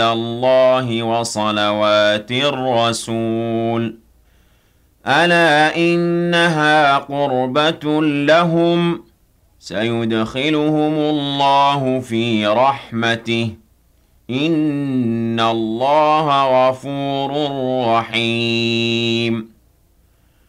الله وصلوات الرسول ألا إنها قربة لهم سيدخلهم الله في رحمته إن الله غفور رحيم